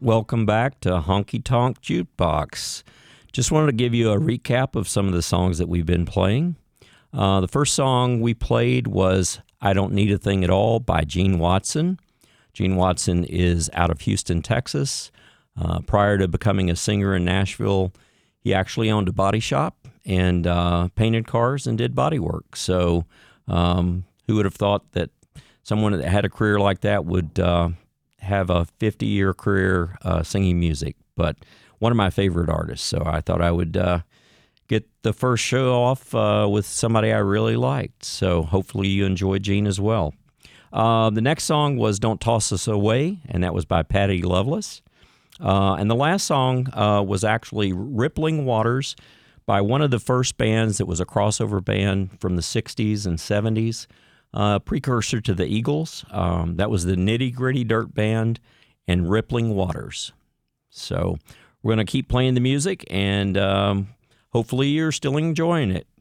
Welcome back to Honky Tonk Jukebox. Just wanted to give you a recap of some of the songs that we've been playing. The first song we played was I Don't Need a Thing at All by Gene Watson. Gene Watson is out of Houston, Texas. Prior to becoming a singer in Nashville, he actually owned a body shop and painted cars and did body work. So who would have thought that someone that had a career like that would have a 50-year career singing music? But one of my favorite artists. So I thought I would get the first show off with somebody I really liked. So hopefully you enjoyed Gene as well. The next song was Don't Toss Us Away, and that was by Patty Loveless. And the last song was actually Rippling Waters by one of the first bands that was a crossover band from the 60s and 70s, precursor to the Eagles. That was the Nitty Gritty Dirt Band and Rippling Waters. So we're going to keep playing the music, and hopefully you're still enjoying it.